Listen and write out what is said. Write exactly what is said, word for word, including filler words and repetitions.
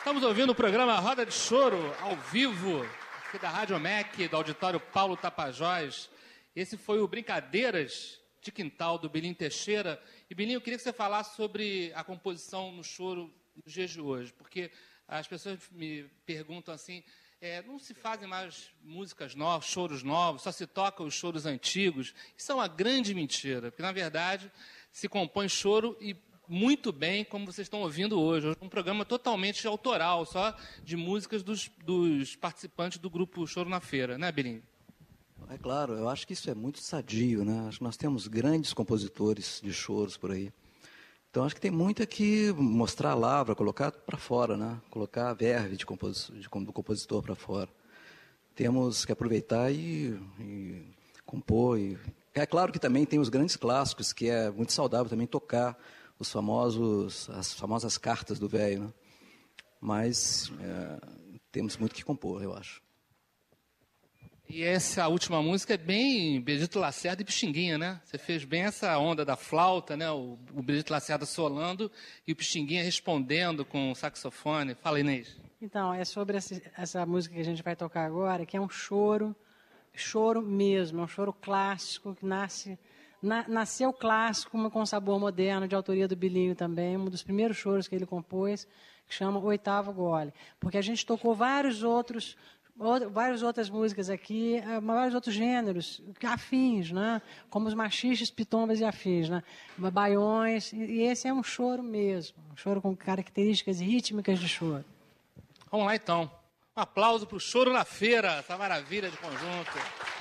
Estamos ouvindo o programa Roda de Choro, ao vivo, aqui da Rádio M E C, do Auditório Paulo Tapajós. Esse foi o Brincadeiras de Quintal, do Belinho Teixeira. E, Belinho, eu queria que você falasse sobre a composição no choro nos dias de hoje, porque as pessoas me perguntam assim, é, não se fazem mais músicas novas, choros novos, só se tocam os choros antigos. Isso é uma grande mentira, porque, na verdade, se compõe choro e muito bem, como vocês estão ouvindo hoje. Hoje é um programa totalmente autoral, só de músicas dos, dos participantes do grupo Choro na Feira, né, Belinho? É claro, eu acho que isso é muito sadio, né? Acho que nós temos grandes compositores de choros por aí. Então acho que tem muito que mostrar lá, para colocar para fora, né? Colocar a verve de compos, de, do compositor para fora. Temos que aproveitar e, e compor. E... É claro que também tem os grandes clássicos, que é muito saudável também tocar os famosos, as famosas cartas do velho, né? Mas é, temos muito que compor, eu acho. E essa última música é bem Benedito Lacerda e Pixinguinha, né? Você fez bem essa onda da flauta, né? O, o Benedito Lacerda solando e o Pixinguinha respondendo com o saxofone. Fala, Inês. Então, é sobre essa, essa música que a gente vai tocar agora, que é um choro, choro mesmo, é um choro clássico que nasce... Na, nasceu clássico, mas com sabor moderno, de autoria do Belinho também, um dos primeiros choros que ele compôs, que chama Oitavo Gole. Porque a gente tocou vários outros, outro, várias outras músicas aqui, vários outros gêneros, afins, né? Como os machiches, pitombas e afins, né? Baiões, e esse é um choro mesmo, um choro com características rítmicas de choro. Vamos lá, então. Um aplauso para o Choro na Feira, essa maravilha de conjunto.